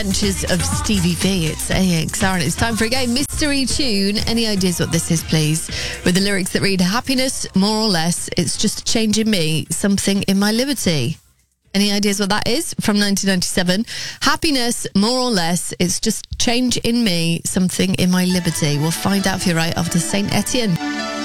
Adventures of Stevie V. It's AXR and it's time for a game. Mystery tune. Any ideas what this is, please? With the lyrics that read, happiness, more or less, it's just a change in me, something in my liberty. Any ideas what that is? From 1997. Happiness, more or less, it's just change in me, something in my liberty. We'll find out if you're right after Saint Etienne.